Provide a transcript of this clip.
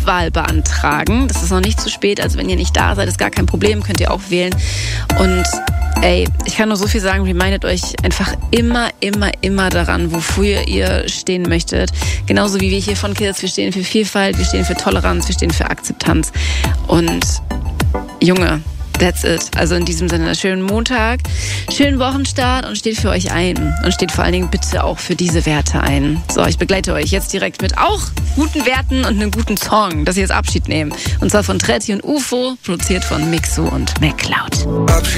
Briefwahl beantragen. Das ist noch nicht zu spät, also wenn ihr nicht da seid, ist gar kein Problem, könnt ihr auch wählen. Und ich kann nur so viel sagen, remindet euch einfach immer daran, wofür ihr stehen möchtet. Genauso wie wir hier von Kids, wir stehen für Vielfalt, wir stehen für Toleranz, wir stehen für Akzeptanz. Und Junge, that's it. Also in diesem Sinne, schönen Montag, schönen Wochenstart und steht für euch ein. Und steht vor allen Dingen bitte auch für diese Werte ein. So, ich begleite euch jetzt direkt mit auch guten Werten und einem guten Song, dass ihr jetzt Abschied nehmt. Und zwar von Tretti und UFO, produziert von Mixu und MacLeod.